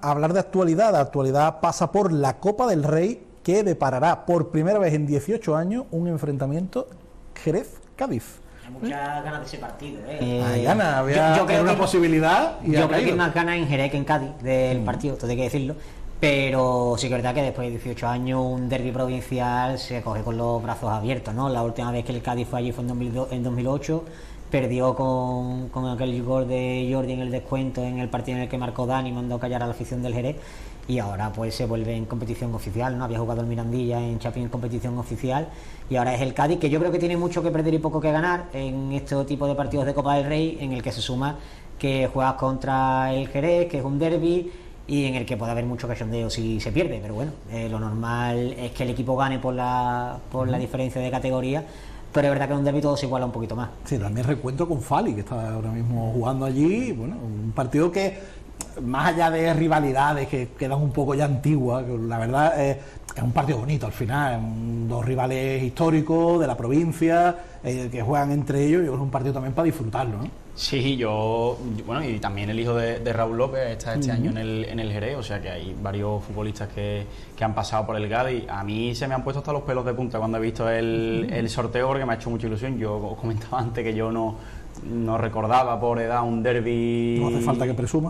a hablar de actualidad. La actualidad pasa por la Copa del Rey, que deparará por primera vez en 18 años un enfrentamiento Jerez-Cádiz. Hay muchas ganas de ese partido, Hay ganas, había yo creo una que posibilidad. Yo creo que hay más ganas en Jerez que en Cádiz del partido, todo hay que decirlo. Pero sí que es verdad que después de 18 años un derbi provincial se coge con los brazos abiertos, ¿no? La última vez que el Cádiz fue allí fue en 2008, perdió con aquel gol de Jordi en el descuento en el partido en el que marcó Dani y mandó callar a la afición del Jerez, y ahora pues se vuelve en competición oficial, ¿no? Había jugado el Mirandilla en Champions en competición oficial y ahora es el Cádiz, que yo creo que tiene mucho que perder y poco que ganar en este tipo de partidos de Copa del Rey, en el que se suma que juegas contra el Jerez, que es un derbi, y en el que puede haber mucho cachondeo si se pierde, pero bueno, lo normal es que el equipo gane por la diferencia de categoría, pero es verdad que en un derbi todo se iguala un poquito más. Sí, también reencuentro con Fali, que está ahora mismo jugando allí, bueno, un partido que, más allá de rivalidades que quedan un poco ya antiguas, la verdad es un partido bonito al final, dos rivales históricos de la provincia, que juegan entre ellos, y es un partido también para disfrutarlo, ¿no? Sí, bueno, y también el hijo de Raúl López está este año en el Jerez, o sea que hay varios futbolistas que han pasado por el Cádiz. A mí se me han puesto hasta los pelos de punta cuando he visto el sorteo, porque me ha hecho mucha ilusión. Yo os comentaba antes que yo no recordaba por edad un derbi. No hace falta que presuma.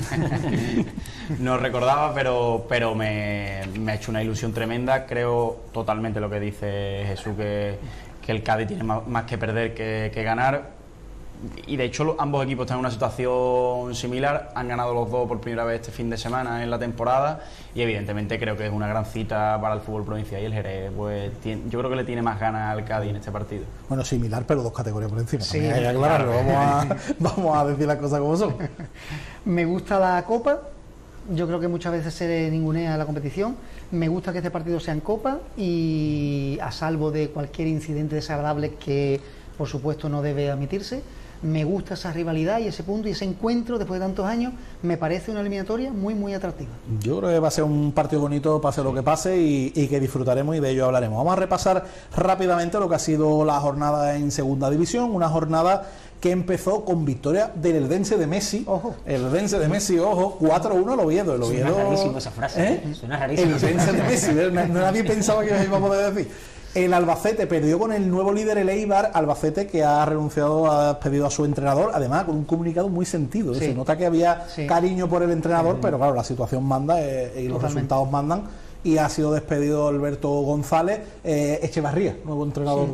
No recordaba, pero me ha hecho una ilusión tremenda. Creo totalmente lo que dice Jesús, que el Cádiz tiene más que perder que ganar. Y de hecho ambos equipos están en una situación similar, han ganado los dos por primera vez este fin de semana en la temporada, y evidentemente creo que es una gran cita para el fútbol provincial, y el Jerez pues yo creo que le tiene más ganas al Cádiz en este partido. Bueno, similar, pero dos categorías por encima. Sí, hay que aclararlo, vamos a decir las cosas como son. Me gusta la Copa, yo creo que muchas veces se ningunea la competición. Me gusta que este partido sea en Copa, y a salvo de cualquier incidente desagradable que por supuesto no debe admitirse. Me gusta esa rivalidad y ese punto y ese encuentro después de tantos años. Me parece una eliminatoria muy muy atractiva. Yo creo que va a ser un partido bonito, pase lo que pase, y que disfrutaremos, y de ello hablaremos. Vamos a repasar rápidamente lo que ha sido la jornada en segunda división, una jornada que empezó con victoria del Eldense de Messi. Ojo. El Eldense de Messi, ojo, 4-1 al Oviedo. Suena rarísimo esa frase, suena rarísimo. El Eldense de Messi, nadie pensaba que iba a poder decir. El Albacete perdió con el nuevo líder, el Eibar. Albacete, que ha renunciado, ha despedido a su entrenador, además con un comunicado muy sentido. Sí. Se nota que había cariño por el entrenador, sí. Pero claro, la situación manda, y los resultados mandan. Y ha sido despedido Alberto González. Echevarría, nuevo entrenador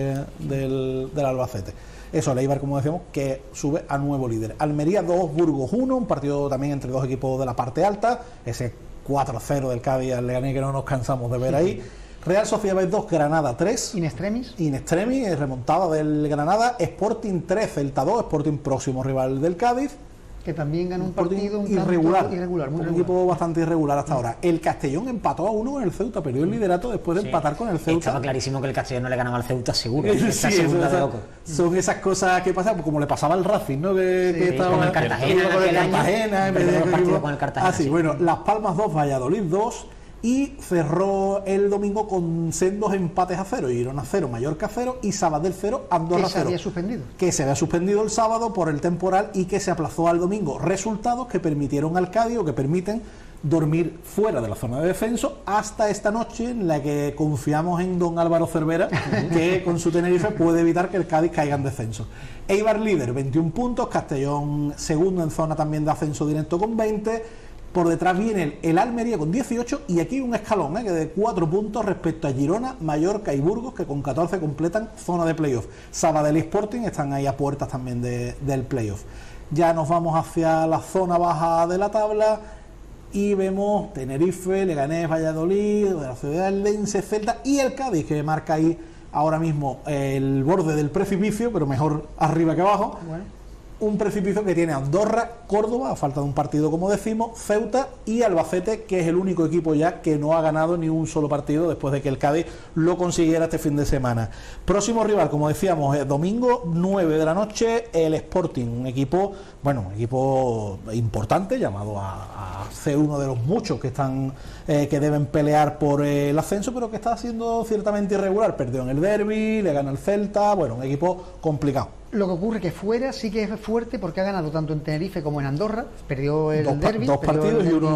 del Albacete. Eso, el Eibar, como decíamos, que sube a nuevo líder. Almería 2, Burgos 1, un partido también entre dos equipos de la parte alta. Ese 4-0 del Cádiz al Leganés que no nos cansamos de ver ahí. Real Sociedad 2, Granada 3. In extremis, remontada del Granada. Sporting 3, Celta 2. Sporting, próximo rival del Cádiz. que también ganó un partido irregular, muy un irregular. equipo bastante irregular hasta ahora. El Castellón empató a 1 con el Ceuta, perdió el liderato después de empatar con el Ceuta. Estaba clarísimo que el Castellón no le ganaba al Ceuta, seguro. Son esas cosas que pasan, como le pasaba al Racing, ¿no? Que estaba con el Cartagena, con el Cartagena. Bueno, Las Palmas 2, Valladolid 2. Y cerró el domingo con sendos empates a 0, Girona 0, Mallorca 0 y Sabadell 0, Andorra 0. Que se había suspendido el sábado por el temporal y que se aplazó al domingo. Resultados que permitieron al Cádiz, o que permiten, dormir fuera de la zona de descenso hasta esta noche, en la que confiamos en don Álvaro Cervera, que con su Tenerife puede evitar que el Cádiz caiga en descenso. Eibar líder, 21 puntos, Castellón segundo en zona también de ascenso directo con 20. Por detrás viene el Almería con 18, y aquí un escalón que de 4 puntos respecto a Girona, Mallorca y Burgos, que con 14 completan zona de playoff. Sabadell y Sporting están ahí a puertas también del playoff. Ya nos vamos hacia la zona baja de la tabla y vemos Tenerife, Leganés, Valladolid, la Ciudad Eldense, Celta y el Cádiz, que marca ahí ahora mismo el borde del precipicio, pero mejor arriba que abajo. Bueno. Un precipicio que tiene Andorra, Córdoba, a falta de un partido, como decimos, Ceuta y Albacete, que es el único equipo ya que no ha ganado ni un solo partido después de que el Cádiz lo consiguiera este fin de semana. Próximo rival, como decíamos, domingo 9 de la noche, el Sporting, un equipo importante, llamado a ser uno de los muchos que están que deben pelear por el ascenso, pero que está siendo ciertamente irregular. Perdió en el derbi, le gana el Celta, bueno, un equipo complicado. Lo que ocurre que fuera sí que es fuerte, porque ha ganado tanto en Tenerife como en Andorra. Perdió el derbi, dos partidos y uno